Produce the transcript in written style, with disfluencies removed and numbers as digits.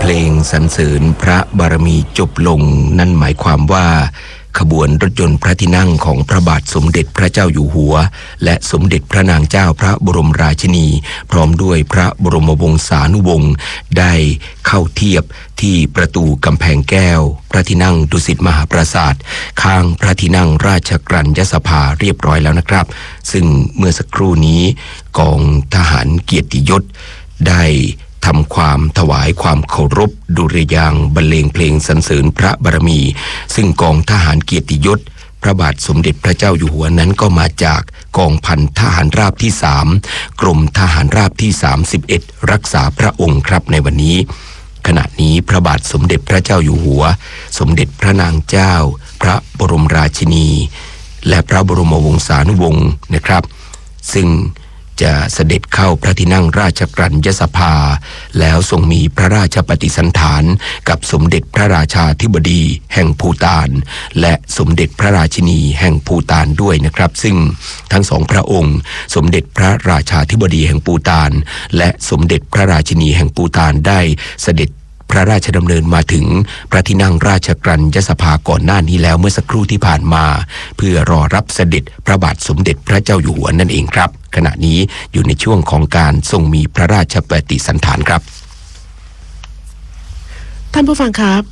เพลงสรรเสริญพระบารมีจบลงนั่นหมายความว่าขบวนรถยนต์พระที่นั่งของพระบาทสมเด็จพระเจ้าอยู่หัวและสมเด็จพระนางเจ้าพระบรมราชินีพร้อมด้วยพระบรมวงศานุวงศ์ได้เข้าเทียบที่ประตูกำแพงแก้วพระที่นั่งดุสิตมหาปราสาทข้างพระที่นั่งราชกรัญญสภาเรียบร้อยแล้วนะครับซึ่งเมื่อสักครู่นี้กองทหารเกียรติยศได้ทำความถวายความเคารพดุริยางค์บรรเลงเพลงสรรเสริญพระบารมีซึ่งกองทหารเกียรติยศพระบาทสมเด็จพระเจ้าอยู่หัวนั้นก็มาจากกองพันทหารราบที่3กรมทหารราบที่31รักษาพระองค์ครับในวันนี้ขณะนี้พระบาทสมเด็จพระเจ้าอยู่หัวสมเด็จพระนางเจ้าพระบรมราชินีและพระบรมวงศานุวงศ์นะครับซึ่งจะเสด็จเข้าพระที่นั่งราชกรัญญสภาแล้วทรงมีพระราชปฏิสันถานกับสมเด็จพระราชาธิบดีแห่งภูฏานและสมเด็จพระราชินีแห่งภูฏานด้วยนะครับซึ่งทั้งสองพระองค์สมเด็จพระราชาธิบดีแห่งภูฏานและสมเด็จพระราชินีแห่งภูฏานได้เสด็จพระราชดำเนินมาถึงพระที่นั่งราชกรัญญสภาก่อนหน้านี้แล้วเมื่อสักครู่ที่ผ่านมาเพื่อรอรับเสด็จพระบาทสมเด็จพระเจ้าอยู่หัวนั่นเองครับขณะนี้อยู่ในช่วงของการทรงมีพระราชปฏิสันถานครับท่านผู้ฟังครับ